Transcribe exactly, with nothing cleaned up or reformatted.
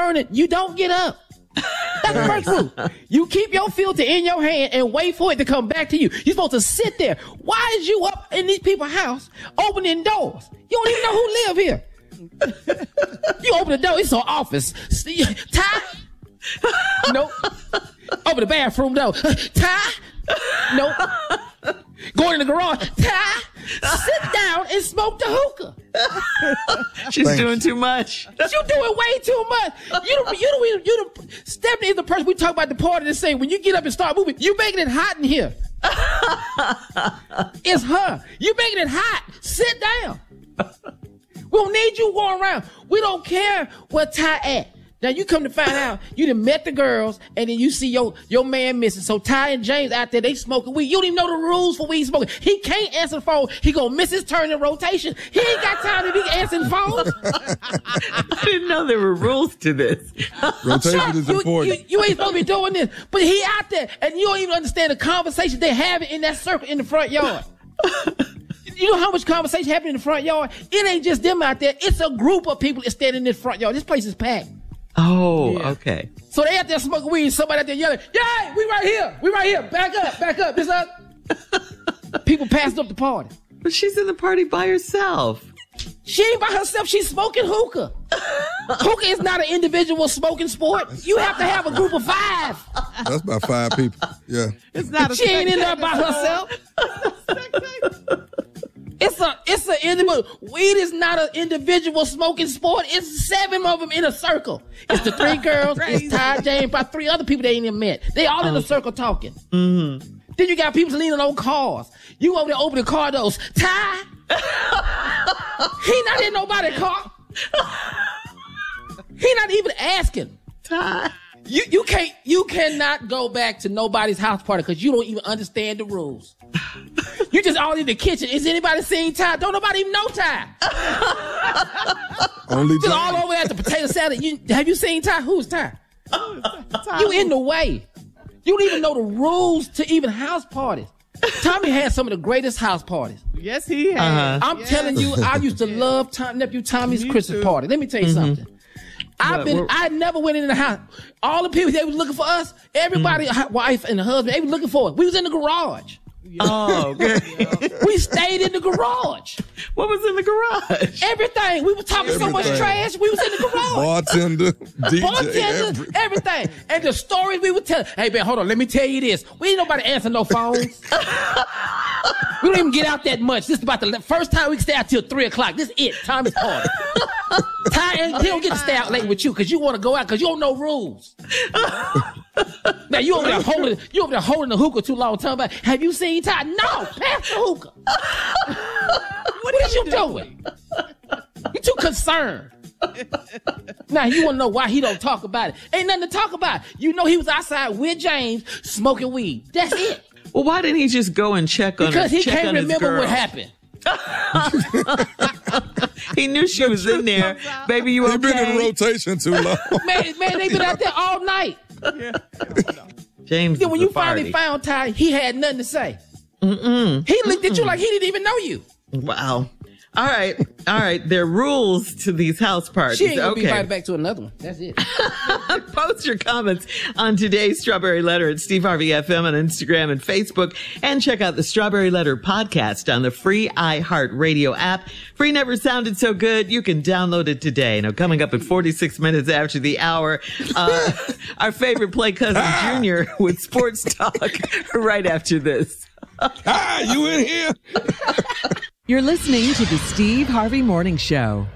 turning, you don't get up. That's the first rule. You keep your filter in your hand and wait for it to come back to you. You're supposed to sit there. Why is you up in these people's house opening doors? You don't even know who live here. You open the door, it's an office. Ty? Nope. Open the bathroom door. Ty? Nope. Go in the garage. Ty? Sit down and smoke the hookah. She's Thanks. doing too much. You doing way too much. You don't, you don't, you don't, Stephanie is the person we talk about the party that say, when you get up and start moving, you making it hot in here. It's her. You making it hot. Sit down. We don't need you going around. We don't care where Ty at. Now you come to find out you done met the girls and then you see your, your man missing. So Ty and James out there, they smoking weed. You don't even know the rules for weed smoking. He can't answer the phone. He gonna miss his turn in rotation. He ain't got time to be answering phones. I didn't know there were rules to this. Rotation is you, important. You, you ain't supposed to be doing this. But he out there and you don't even understand the conversation they having in that circle in the front yard. You know how much conversation happened in the front yard? It ain't just them out there. It's a group of people that stand in this front yard. This place is packed. Oh, Yeah. okay. So they out there smoking weed, somebody out there yelling, "Yay, we right here, we right here, back up, back up, this up." People passed up the party. But she's in the party by herself. She ain't by herself, she's smoking hookah. Hookah is not an individual smoking sport. You have to have a group of five. That's about five people. Yeah. It's not a She ain't in there by herself. It's a, it's an individual. Weed is not an individual smoking sport. It's seven of them in a circle. It's the three girls, it's Ty, James, about three other people they ain't even met. They all in a circle talking. Mm-hmm. Then you got people leaning on cars. You over there open the car doors. Ty? He not in nobody's car. He not even asking. Ty. You you can't you cannot go back to nobody's house party because you don't even understand the rules. You just all in the kitchen. Is anybody seeing Ty? Don't nobody even know Ty. Only Just James. all over at the potato salad. You have you seen Ty? Who's Ty? You in the way. You don't even know the rules to even house parties. Tommy had some of the greatest house parties. Yes, he has. Uh-huh. I'm Yes. telling you, I used to love Tom, nephew Tommy's Me Christmas too. party. Let me tell you Mm-hmm. something. I've But been, we're- I never went in the house. All the people that was looking for us, everybody, Mm-hmm. wife and the husband, they was looking for it. We was in the garage. Oh, okay. We stayed in the garage. What was in the garage? Everything. We were talking so much Everything. trash. We was in the garage. Bartender, D J, Bartender, everything. everything. And the stories we would tell. Hey, man, hold on. Let me tell you this. We ain't nobody answer no phones. We don't even get out that much. This is about the first time we can stay out till three o'clock. This is it. Time is party. Ty, and he don't get to stay out late with you because you want to go out because you don't know rules. Now you over there holding, you over there holding the hookah too long. Talking about, have you seen Ty? No, pass the hookah. What are you doing? You too concerned. Now you want to know why he don't talk about it? Ain't nothing to talk about. You know he was outside with James smoking weed. That's it. Well, why didn't he just go and check on Because her? he check can't on his remember girl? what happened. He knew she was in there. Baby, you He been in okay? rotation too long. Man, man, they been out there all night. James, Then when is you the finally party. found Ty, he had nothing to say. Mm-mm. He looked at you like he didn't even know you. Wow. All right. All right. There are rules to these house parties. She ain't gonna okay. be invited back to another one. That's it. Post your comments on today's Strawberry Letter at Steve Harvey F M on Instagram and Facebook. And check out the Strawberry Letter podcast on the free iHeartRadio app. Free never sounded so good. You can download it today. Now, coming up at forty-six minutes after the hour, uh, our favorite Play Cousin Junior with Sports Talk right after this. Ah, you in here? You're listening to the Steve Harvey Morning Show.